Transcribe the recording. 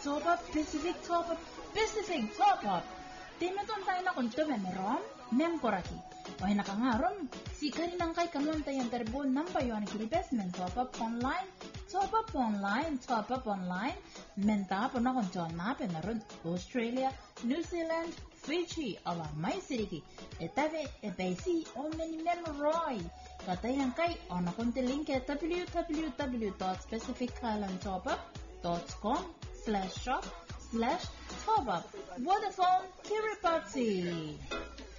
Top up Pacific Top up Pacific Top up. Tinuton tayo na kung tumemerom, memporaki. O hinakangarom, si karinang kay kanon tayong terbo nambayon kiribesmen top up online, top up online, menta po na kung John nape na ron Australia, New Zealand, Fiji, ala may siriki, etabe, ebesi, o menimemoroy. Katayang kay o nakunti link at www.pacificislandtopup.com/shop/top up. Vodafone Kiribati.